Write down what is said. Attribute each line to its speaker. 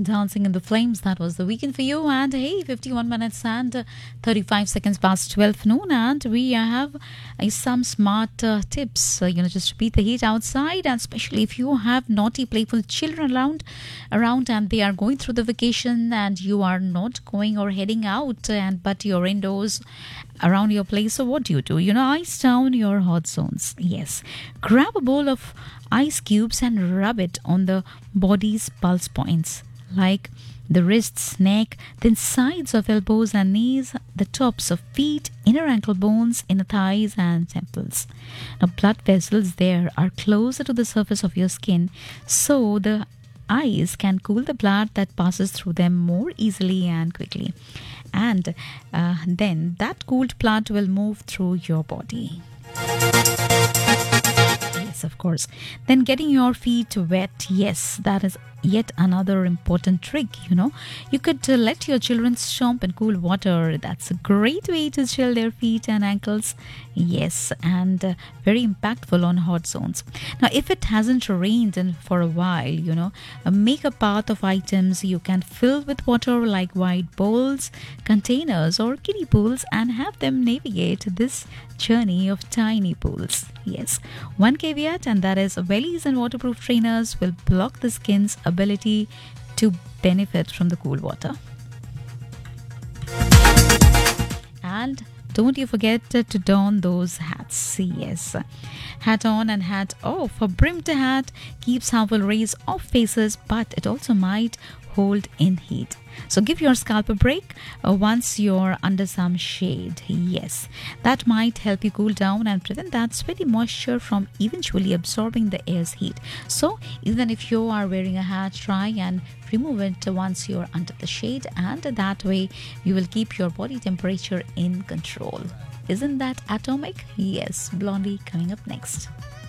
Speaker 1: Dancing in the Flames, that was the weekend for you. And hey, 51 minutes and 35 seconds past 12 noon. And we have some smart tips, just to beat the heat outside. And especially if you have naughty, playful children around and they are going through the vacation and you are not going or heading out, but you're indoors around your place. So what do? Ice down your hot zones. Yes. Grab a bowl of ice cubes and rub it on the body's pulse points, like the wrists, neck, then sides of elbows and knees, the tops of feet, inner ankle bones, inner thighs and temples. Now, blood vessels there are closer to the surface of your skin, so the ice can cool the blood that passes through them more easily and quickly. And then that cooled blood will move through your body. Yes, of course. Then getting your feet wet. Yes, that is yet another important trick. You could let your children stomp in cool water. That's a great way to chill their feet and ankles. Yes, and very impactful on hot zones. Now, if it hasn't rained for a while, make a path of items you can fill with water, like wide bowls, containers or kiddie pools, and have them navigate this journey of tiny pools. Yes, one caveat, and that is wellies and waterproof trainers will block the skin's ability to benefit from the cool water. And don't you forget to don those hats. Yes, hat on and hat off. A brimmed hat keeps harmful rays off faces, but it also might hold in heat. So give your scalp a break once you're under some shade. Yes, that might help you cool down and prevent that sweaty moisture from eventually absorbing the air's heat. So even if you are wearing a hat, try and remove it once you're under the shade, and that way you will keep your body temperature in control. Isn't that atomic? Yes, Blondie coming up next.